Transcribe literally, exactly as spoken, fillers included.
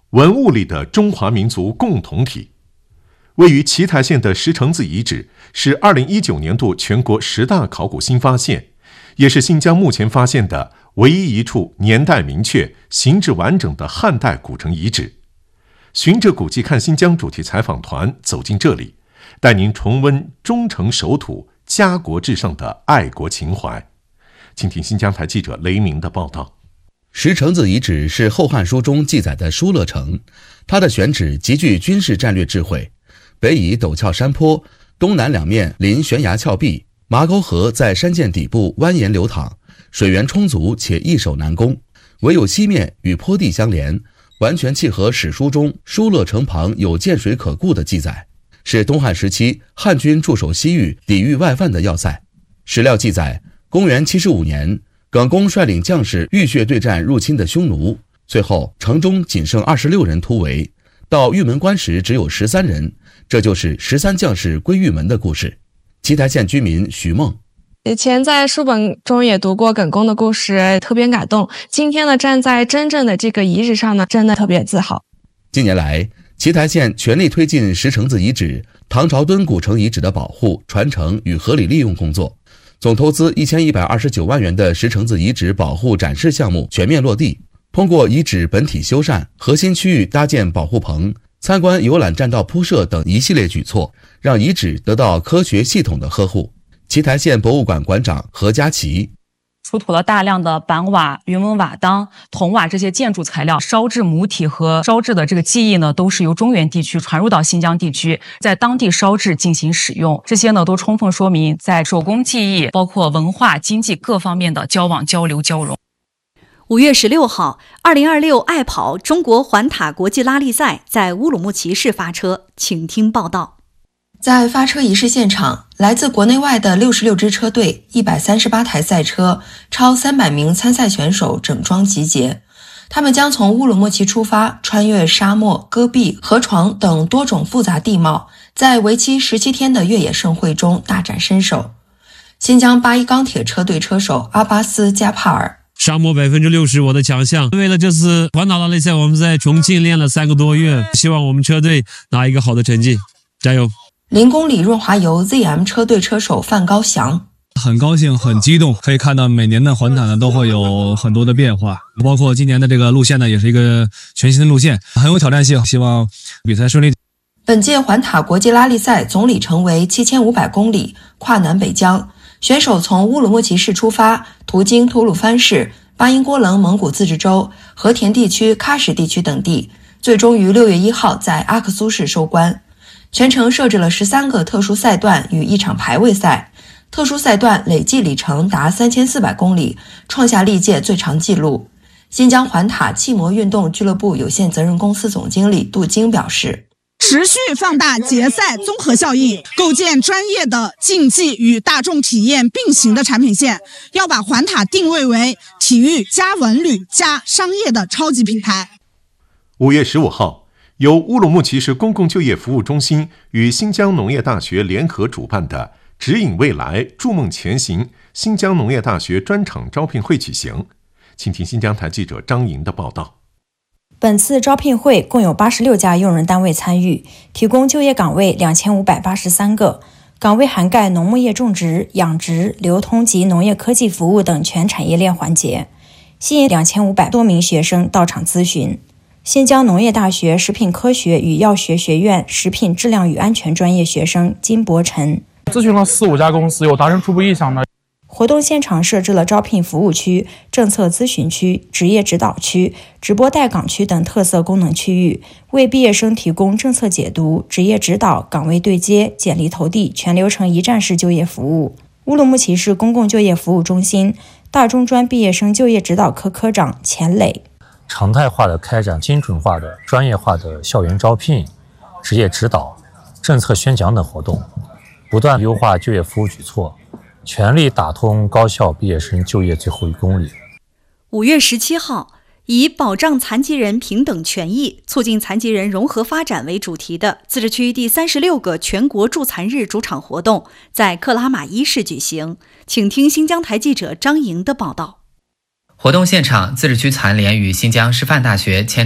文物里的中华民族共同体。位于奇台县的石城子遗址是二零一九年度全国十大考古新发现，也是新疆目前发现的唯一一处年代明确、形制完整的汉代古城遗址。循着古迹看新疆主题采访团走进这里，带您重温忠诚守土、家国至上的爱国情怀。请听新疆台记者雷鸣的报道。 石城子遗址是《后汉书》中记载的疏勒城，它的选址极具军事战略智慧，北倚陡峭山坡，东南两面临悬崖峭壁，麻沟河在山涧底部蜿蜒流淌，水源充足且易守难攻，唯有西面与坡地相连，完全契合史书中疏勒城旁有涧水可固的记载，是东汉时期汉军驻守西域、抵御外犯的要塞。史料记载，公元七十五年，耿恭率领将士浴血对战入侵的匈奴，最后城中仅剩二十六人突围，到玉门关时只有十三人，这就是十三将士归玉门的故事。奇台县居民徐梦， 以前在书本中也读过耿恭的故事，特别感动。今天呢，站在真正的这个遗址上呢，真的特别自豪。 近年来，奇台县全力推进石城子遗址、唐朝墩古城遗址的保护、传承与合理利用工作。总投资一千一百二十九万元的石城子遗址保护展示项目全面落地，通过遗址本体修缮、核心区域搭建保护棚、参观游览栈道铺设等一系列举措，让遗址得到科学系统的呵护。奇台县博物馆馆长何佳琪， 出土了大量的板瓦、云纹瓦当、铜瓦这些建筑材料，烧制母体和烧制的这个技艺呢，都是由中原地区传入到新疆地区，在当地烧制进行使用。这些呢，都充分说明在手工技艺、包括文化、经济各方面的交往、交流、交融。 五月十六号，二零二六爱跑中国环塔国际拉力赛在乌鲁木齐市发车，请听报道。 在发车仪式现场，来自国内外的六十六支车队、一百三十八台赛车、超三百名参赛选手整装集结。他们将从乌鲁木齐出发，穿越沙漠、戈壁、河床等多种复杂地貌，在为期十七天的越野盛会中大展身手。新疆八一钢铁车队车手阿巴斯加帕尔， 沙漠百分之六十我的强项。为了这次环岛拉力赛，我们在重庆练了三个多月，希望我们车队拿一个好的成绩，加油！ 零公里润滑油 Z M 车队车手范高翔， 很高兴很激动，可以看到每年的环塔呢都会有很多的变化，包括今年的这个路线呢也是一个全新的路线，很有挑战性，希望比赛顺利。 本届环塔国际拉力赛总里程为七千五百公里，跨南北疆，选手从乌鲁木齐市出发，途经吐鲁番市、巴音郭楞蒙古自治州、和田地区、喀什地区等地，最终于六月一号在阿克苏市收官。全程设置了十三个特殊赛段与一场排位赛，特殊赛段累计里程达三千四百公里，创下历届最长纪录。新疆环塔汽摩运动俱乐部有限责任公司总经理杜晶表示， 持续放大节赛综合效应，构建专业的竞技与大众体验并行的产品线，要把环塔定位为体育加文旅加商业的超级品牌。 五月十五号，由乌鲁木齐市公共就业服务中心与新疆农业大学联合主办的“指引未来，筑梦前行”新疆农业大学专场招聘会举行。请听新疆台记者张莹的报道。 本次招聘会共有八十六家用人单位参与，提供就业岗位两千五百八十三个，岗位涵盖农牧业种植、养殖、流通及农业科技服务等全产业链环节，吸引两千五百多名学生到场咨询。新疆农业大学食品科学与药学学院食品质量与安全专业学生金博晨， 咨询了四五家公司，有达成初步意向的。 活动现场设置了招聘服务区、政策咨询区、职业指导区、直播待岗区等特色功能区域，为毕业生提供政策解读、职业指导、岗位对接、简历投递全流程一站式就业服务。乌鲁木齐市公共就业服务中心大中专毕业生就业指导科科长钱磊， 常态化的开展精准化的专业化的校园招聘、职业指导、政策宣讲等活动，不断优化就业服务举措，全力打通高校毕业生就业最后一公里。 五月十七号，以保障残疾人平等权益、促进残疾人融合发展为主题的自治区第三十六个全国助残日主场活动在克拉玛依市举行。请听新疆台记者张莹的报道。 活动现场，自治区残联与新疆师范大学签